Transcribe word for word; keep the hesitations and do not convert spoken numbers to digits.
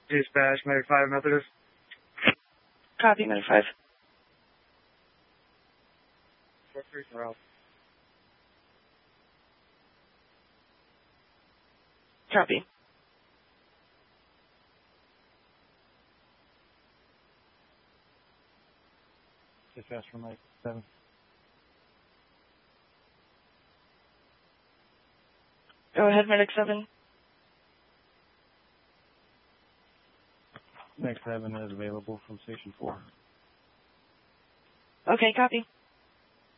Dispatch, Medic five, Methodist. Copy, Medic five. four three four Alpha. Copy. Dispatch from Medic seven. Go ahead, Medic seven. Medic seven is available from Station four. Okay, copy.